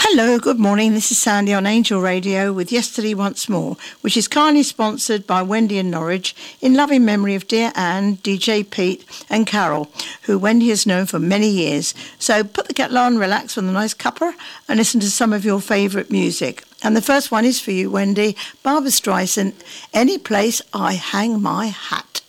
Hello, good morning. This is Sandy on Angel Radio with Yesterday Once More, which is kindly sponsored by Wendy in Norwich in loving memory of dear Anne, DJ Pete and Carol, who Wendy has known for many years. So put the kettle on, relax with a nice cuppa and listen to some of your favourite music. And the first one is for you, Wendy, Barbra Streisand, Any Place I Hang My Hat.